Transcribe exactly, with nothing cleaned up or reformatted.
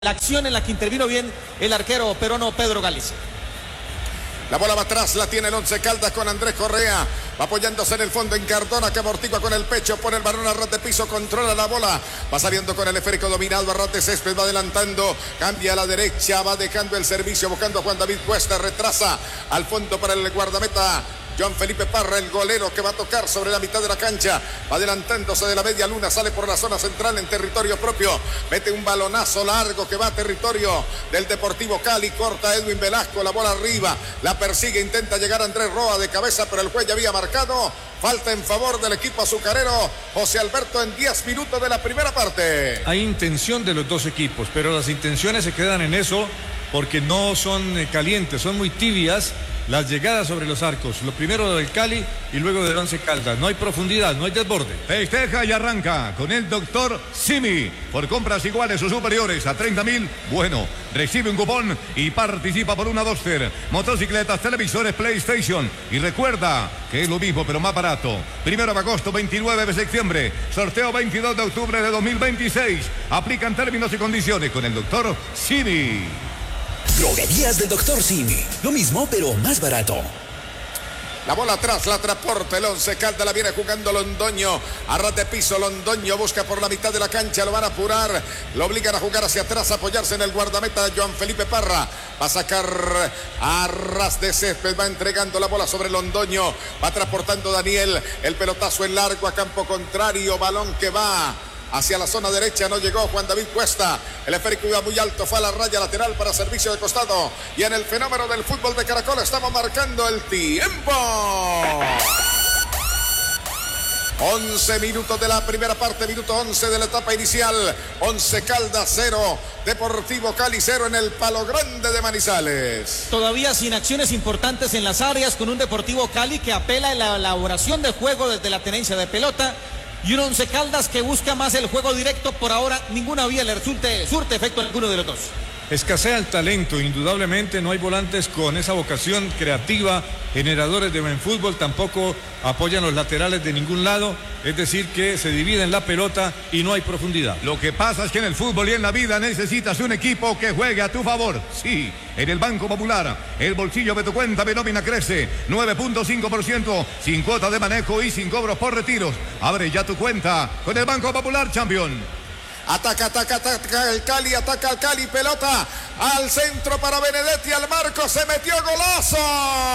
La acción en la que intervino bien el arquero peruano Pedro Galicia. La bola va atrás, la tiene el Once Caldas con Andrés Correa, va apoyándose en el fondo en Cardona, que amortigua con el pecho, pone el balón a ras de piso, controla la bola, va saliendo con el esférico dominado, a ras de césped, va adelantando, cambia a la derecha, va dejando el servicio, buscando a Juan David Cuesta, retrasa al fondo para el guardameta Joan Felipe Parra, el golero que va a tocar sobre la mitad de la cancha, va adelantándose de la media luna, sale por la zona central en territorio propio, mete un balonazo largo que va a territorio del Deportivo Cali, corta a Edwin Velasco, la bola arriba, la persigue, intenta llegar a Andrés Roa de cabeza, pero el juez ya había marcado, falta en favor del equipo azucarero, José Alberto, en diez minutos de la primera parte. Hay intención de los dos equipos, pero las intenciones se quedan en eso porque no son calientes, son muy tibias las llegadas sobre los arcos, lo primero del Cali y luego del Once Caldas. No hay profundidad, no hay desborde. Festeja y arranca con el doctor Simi. Por compras iguales o superiores a treinta mil, bueno, recibe un cupón y participa por una Duster, motocicletas, televisores, PlayStation. Y recuerda que es lo mismo pero más barato. Primero de agosto, veintinueve de septiembre, sorteo veintidós de octubre de dos mil veintiséis. Aplican términos y condiciones con el doctor Simi. Droguerías del doctor Simi. Lo mismo, pero más barato. La bola atrás, la transporta el Once Caldas, la viene jugando Londoño, a ras de piso, Londoño busca por la mitad de la cancha, lo van a apurar, lo obligan a jugar hacia atrás, a apoyarse en el guardameta Joan Felipe Parra, va a sacar a ras de césped, va entregando la bola sobre Londoño, va transportando Daniel, el pelotazo en largo a campo contrario, balón que va hacia la zona derecha, no llegó Juan David Cuesta, el esférico iba muy alto, fue a la raya lateral para servicio de costado, y en el fenómeno del fútbol de Caracol estamos marcando el tiempo. once minutos de la primera parte, minuto once de la etapa inicial, Once Caldas cero, Deportivo Cali cero en el Palo Grande de Manizales. Todavía sin acciones importantes en las áreas, con un Deportivo Cali que apela a la elaboración de juego desde la tenencia de pelota, y un Once Caldas que busca más el juego directo. Por ahora ninguna vía le resulte, surte efecto a alguno de los dos. Escasea el talento, indudablemente no hay volantes con esa vocación creativa, generadores de buen fútbol, tampoco apoyan los laterales de ningún lado, es decir que se dividen la pelota y no hay profundidad. Lo que pasa es que en el fútbol y en la vida necesitas un equipo que juegue a tu favor. Sí, en el Banco Popular, el bolsillo de tu cuenta de nómina crece, nueve punto cinco por ciento, sin cuota de manejo y sin cobros por retiros. Abre ya tu cuenta con el Banco Popular, campeón. Ataca, ataca, ataca el Cali, ataca el Cali, pelota al centro para Benedetti, al marco, se metió golazo.